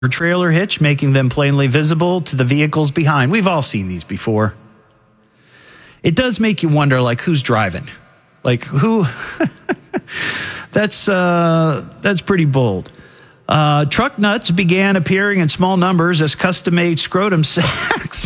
trailer hitch, making them plainly visible to the vehicles behind. We've all seen these before. It does make you wonder, like, who's driving? Like, who? That's pretty bold. Truck nuts began appearing in small numbers as custom-made scrotum sacks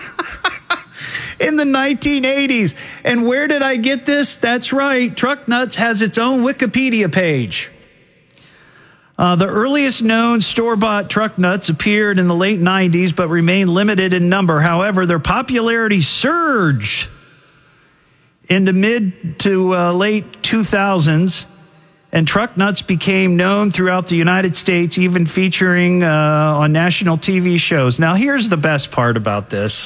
in the 1980s. And where did I get this? That's right. Truck nuts has its own Wikipedia page. The earliest known store-bought truck nuts appeared in the late 90s, but remained limited in number. However, their popularity surged in the mid to late 2000s, and truck nuts became known throughout the United States, even featuring on national TV shows. Now, here's the best part about this.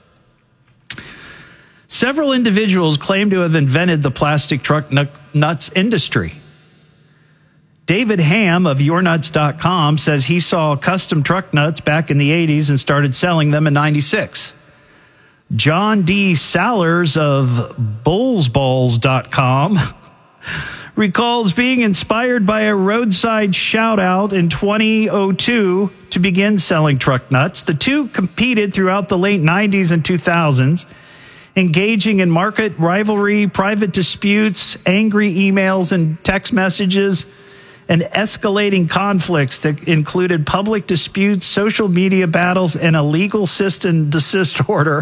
Several individuals claim to have invented the plastic truck nuts industry. David Ham of YourNuts.com says he saw custom truck nuts back in the 80s and started selling them in 96. John D. Sallers of BullsBalls.com recalls being inspired by a roadside shout-out in 2002 to begin selling truck nuts. The two competed throughout the late 90s and 2000s, engaging in market rivalry, private disputes, angry emails and text messages, and escalating conflicts that included public disputes, social media battles, and a legal cease and desist order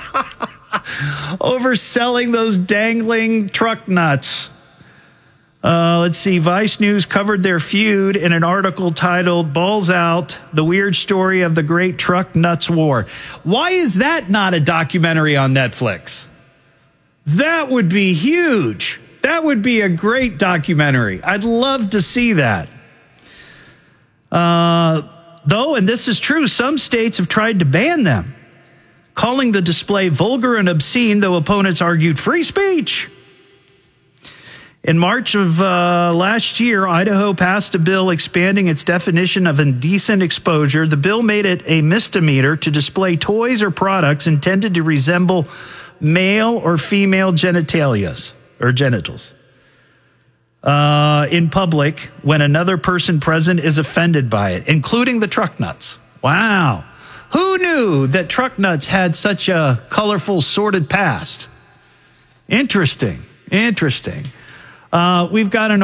over selling those dangling truck nuts. Let's see. Vice News covered their feud in an article titled "Balls Out: The Weird Story of the Great Truck Nuts War." Why is that not a documentary on Netflix? That would be huge. That would be a great documentary. I'd love to see that. Though, and this is true, some states have tried to ban them, calling the display vulgar and obscene, though opponents argued free speech. In March of last year, Idaho passed a bill expanding its definition of indecent exposure. The bill made it a misdemeanor to display toys or products intended to resemble male or female genitals in public when another person present is offended by it, including the truck nuts. Wow. Who knew that truck nuts had such a colorful, sordid past? Interesting. We've got an